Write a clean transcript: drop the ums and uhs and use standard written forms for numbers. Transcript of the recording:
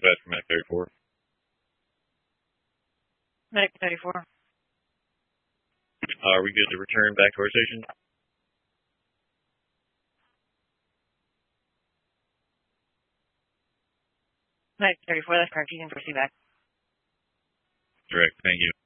dispatch from Medic 34. Medic 34. Are we good to return back to our station? Medic 34, that's correct. You can proceed back. Direct, thank you.